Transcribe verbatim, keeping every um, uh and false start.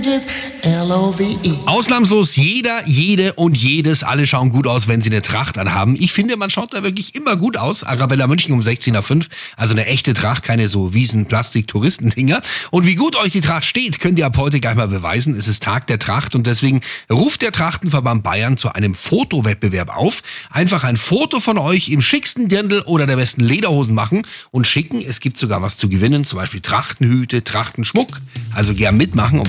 L O V E. Ausnahmslos jeder, jede und jedes, alle schauen gut aus, wenn sie eine Tracht anhaben. Ich finde, man schaut da wirklich immer gut aus. Arabella München um sechzehn Uhr fünf, also eine echte Tracht, keine so Wiesen-Plastik-Touristendinger. Und wie gut euch die Tracht steht, könnt ihr ab heute gleich mal beweisen. Es ist Tag der Tracht und deswegen ruft der Trachtenverband Bayern zu einem Fotowettbewerb auf. Einfach ein Foto von euch im schicksten Dirndl oder der besten Lederhosen machen und schicken. Es gibt sogar was zu gewinnen, zum Beispiel Trachtenhüte, Trachtenschmuck. Also gern mitmachen.